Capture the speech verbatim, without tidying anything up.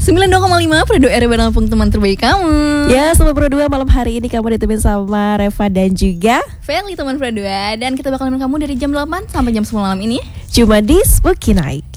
sembilan puluh dua koma lima Pro dua R Bandung teman terbaik kamu. Ya, Sobat Pro dua, malam hari ini kamu ditemenin sama Reva dan juga Feli teman Pro dua. Dan kita bakal nemenin kamu dari jam delapan sampai jam sepuluh malam ini cuma di Spooky Night.